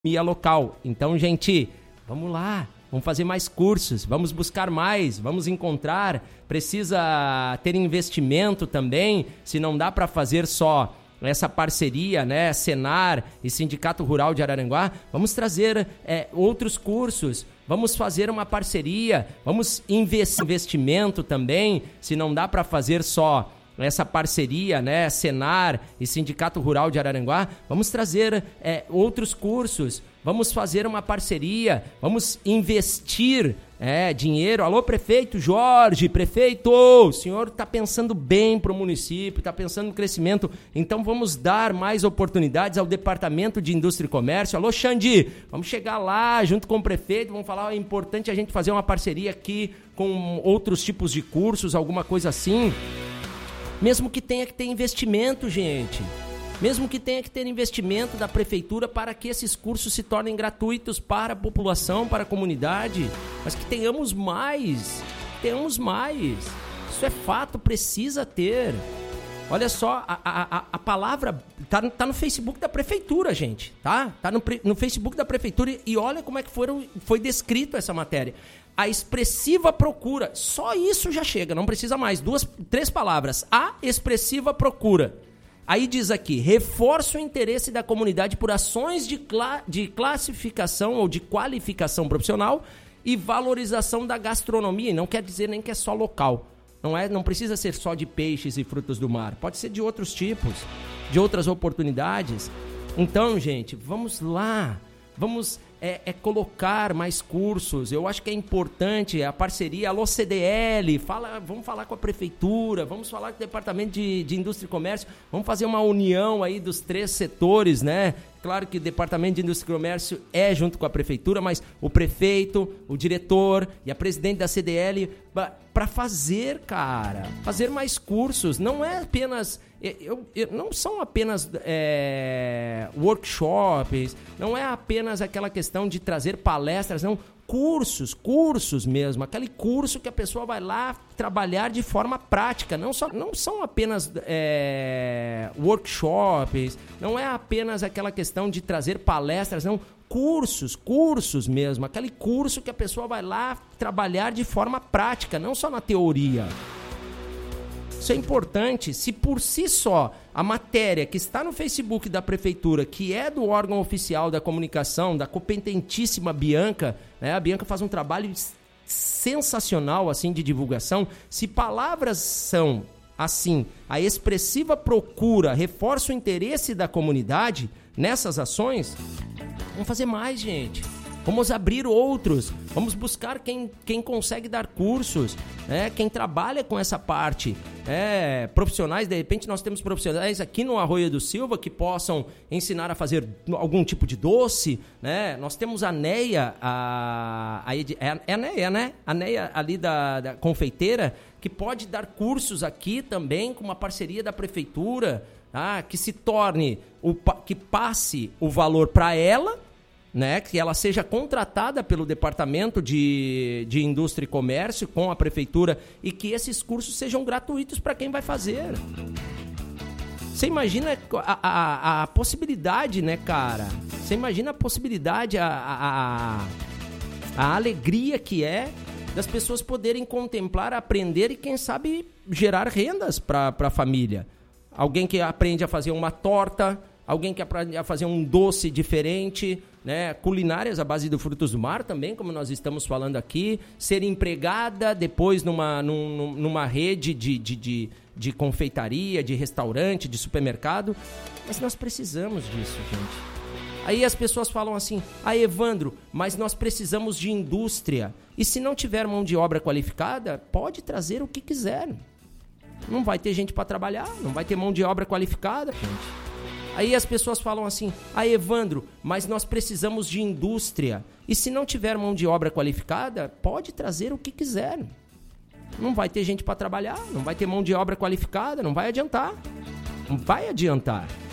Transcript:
local. Então, gente, vamos lá, vamos fazer mais cursos, vamos buscar mais, vamos encontrar, precisa ter investimento também, se não dá para fazer só essa parceria, né, Senar e Sindicato Rural de Araranguá, vamos trazer outros cursos, vamos fazer uma parceria, vamos investimento também, se não dá para fazer só essa parceria, né, Senar e Sindicato Rural de Araranguá, vamos trazer outros cursos, vamos fazer uma parceria, vamos investir dinheiro. Alô, prefeito Jorge, prefeito, o senhor está pensando bem para o município, está pensando no crescimento, então vamos dar mais oportunidades ao Departamento de Indústria e Comércio. Alô, Xandi, vamos chegar lá junto com o prefeito, vamos falar, é importante a gente fazer uma parceria aqui com outros tipos de cursos, alguma coisa assim. Mesmo que tenha que ter investimento, gente. Mesmo que tenha que ter investimento da prefeitura para que esses cursos se tornem gratuitos para a população, para a comunidade. Mas que tenhamos mais. Tenhamos mais. Isso é fato, precisa ter. Olha só, a palavra tá no Facebook da prefeitura, gente. Tá no Facebook da prefeitura e olha como é que foi descrito essa matéria. A expressiva procura, só isso já chega, não precisa mais. 3 palavras, a expressiva procura. Aí diz aqui, reforça o interesse da comunidade por ações de classificação ou de qualificação profissional e valorização da gastronomia. E não quer dizer nem que é só local, não precisa ser só de peixes e frutos do mar, pode ser de outros tipos, de outras oportunidades. Então, gente, vamos lá, vamos colocar mais cursos. Eu acho que é importante a parceria. Alô, CDL, vamos falar com a prefeitura, vamos falar com o Departamento de Indústria e Comércio, vamos fazer uma união aí dos 3 setores, né? Claro que o Departamento de Indústria e Comércio é junto com a prefeitura, mas o prefeito, o diretor e a presidente da CDL para fazer mais cursos. Não é apenas... não são apenas workshops, não é apenas aquela questão de trazer palestras, não, cursos mesmo, aquele curso que a pessoa vai lá trabalhar de forma prática, não são apenas workshops, não é apenas aquela questão de trazer palestras, não, cursos mesmo, aquele curso que a pessoa vai lá trabalhar de forma prática, não só na teoria. Isso é importante. Se por si só a matéria que está no Facebook da prefeitura, que é do órgão oficial da comunicação, da competentíssima Bianca, né? A Bianca faz um trabalho sensacional assim de divulgação. Se palavras são assim, a expressiva procura reforça o interesse da comunidade nessas ações, vamos fazer mais, gente. Vamos abrir outros, vamos buscar quem consegue dar cursos, quem trabalha com essa parte, profissionais. De repente nós temos profissionais aqui no Arroio do Silva que possam ensinar a fazer algum tipo de doce, né? Nós temos a Neia, a Neia, né? A Neia ali da confeiteira, que pode dar cursos aqui também com uma parceria da prefeitura, tá? Que se torne, que passe o valor para ela, né, que ela seja contratada pelo Departamento de Indústria e Comércio com a prefeitura e que esses cursos sejam gratuitos para quem vai fazer. Você imagina a possibilidade, né, cara? Você imagina a possibilidade, a alegria que é das pessoas poderem contemplar, aprender e, quem sabe, gerar rendas para a família. Alguém que aprende a fazer uma torta, alguém que aprende a fazer um doce diferente, né? Culinárias à base de frutos do mar também, como nós estamos falando aqui, ser empregada depois numa rede de confeitaria, de restaurante, de supermercado. Mas nós precisamos disso, gente. Aí as pessoas falam assim, Evandro, mas nós precisamos de indústria. E se não tiver mão de obra qualificada, pode trazer o que quiser. Não vai ter gente para trabalhar, não vai ter mão de obra qualificada, gente. Aí as pessoas falam assim, Evandro, mas nós precisamos de indústria. E se não tiver mão de obra qualificada, pode trazer o que quiser. Não vai ter gente para trabalhar, não vai ter mão de obra qualificada, não vai adiantar. Não vai adiantar.